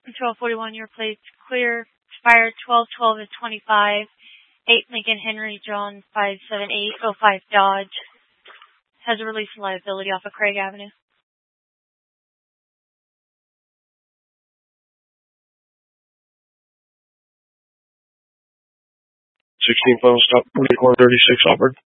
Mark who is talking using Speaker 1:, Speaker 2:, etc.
Speaker 1: 1241, your plate's clear. Expired 12/12 of 25. 8 Lincoln Henry John 57805 Dodge. Has a release of liability off of Craig Avenue.
Speaker 2: 16 final stop, 2436 Auburn.